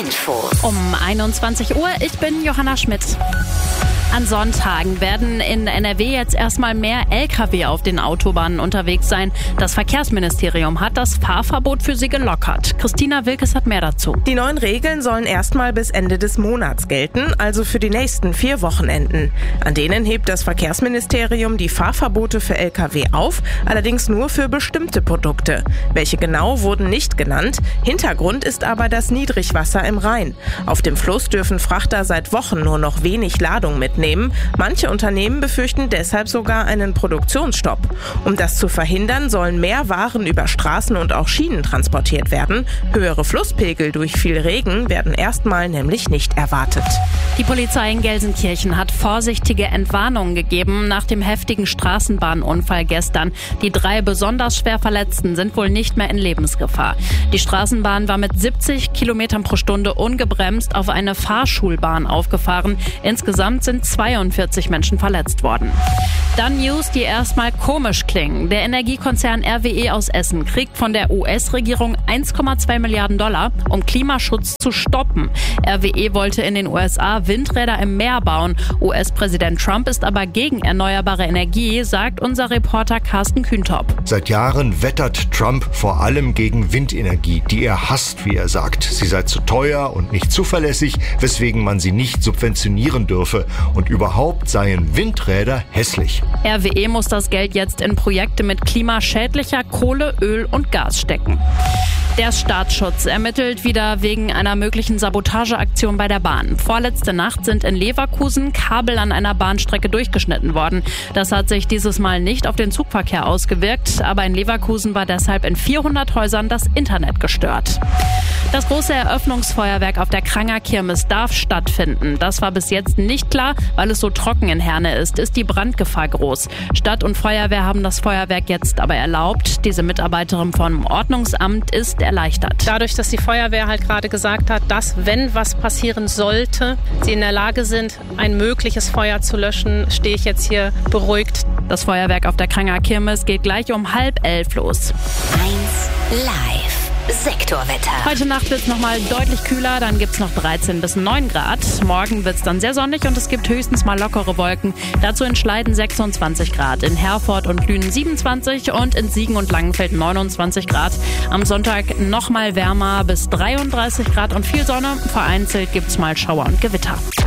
Info. Um 21 Uhr, ich bin Johanna Schmidt. An Sonntagen werden in NRW jetzt erstmal mehr Lkw auf den Autobahnen unterwegs sein. Das Verkehrsministerium hat das Fahrverbot für sie gelockert. Christina Wilkes hat mehr dazu. Die neuen Regeln sollen erstmal bis Ende des Monats gelten, also für die nächsten 4 Wochenenden. An denen hebt das Verkehrsministerium die Fahrverbote für Lkw auf, allerdings nur für bestimmte Produkte. Welche genau wurden nicht genannt. Hintergrund ist aber das Niedrigwasser im Rhein. Auf dem Fluss dürfen Frachter seit Wochen nur noch wenig Ladung mitnehmen. Manche Unternehmen befürchten deshalb sogar einen Produktionsstopp. Um das zu verhindern, sollen mehr Waren über Straßen und auch Schienen transportiert werden. Höhere Flusspegel durch viel Regen werden erstmal nämlich nicht erwartet. Die Polizei in Gelsenkirchen hat vorsichtige Entwarnungen gegeben nach dem heftigen Straßenbahnunfall gestern. Die 3 besonders schwer Verletzten sind wohl nicht mehr in Lebensgefahr. Die Straßenbahn war mit 70 Kilometern pro Stunde ungebremst auf eine Fahrschulbahn aufgefahren. Insgesamt sind 42 Menschen verletzt worden. Dann News, die erstmal komisch klingen. Der Energiekonzern RWE aus Essen kriegt von der US-Regierung $1,2 Milliarden, um Klimaschutz zu stoppen. RWE wollte in den USA Windräder im Meer bauen. US-Präsident Trump ist aber gegen erneuerbare Energie, sagt unser Reporter Carsten Kühntop. Seit Jahren wettert Trump vor allem gegen Windenergie, die er hasst, wie er sagt. Sie sei zu teuer und nicht zuverlässig, weswegen man sie nicht subventionieren dürfe. Und überhaupt seien Windräder hässlich. RWE muss das Geld jetzt in Projekte mit klimaschädlicher Kohle, Öl und Gas stecken. Der Staatsschutz ermittelt wieder wegen einer möglichen Sabotageaktion bei der Bahn. Vorletzte Nacht sind in Leverkusen Kabel an einer Bahnstrecke durchgeschnitten worden. Das hat sich dieses Mal nicht auf den Zugverkehr ausgewirkt, aber in Leverkusen war deshalb in 400 Häusern das Internet gestört. Das große Eröffnungsfeuerwerk auf der Kranger Kirmes darf stattfinden. Das war bis jetzt nicht klar, weil es so trocken in Herne ist die Brandgefahr groß. Stadt und Feuerwehr haben das Feuerwerk jetzt aber erlaubt. Diese Mitarbeiterin vom Ordnungsamt ist erleichtert. Dadurch, dass die Feuerwehr halt gerade gesagt hat, dass, wenn was passieren sollte, sie in der Lage sind, ein mögliches Feuer zu löschen, stehe ich jetzt hier beruhigt. Das Feuerwerk auf der Kranger Kirmes geht gleich um 10:30 los. 1 Live. Sektorwetter. Heute Nacht wird es nochmal deutlich kühler, dann gibt es noch 13 bis 9 Grad. Morgen wird es dann sehr sonnig und es gibt höchstens mal lockere Wolken. Dazu in Schleiden 26 Grad, in Herford und Lünen 27 und in Siegen und Langenfeld 29 Grad. Am Sonntag nochmal wärmer bis 33 Grad und viel Sonne. Vereinzelt gibt es mal Schauer und Gewitter.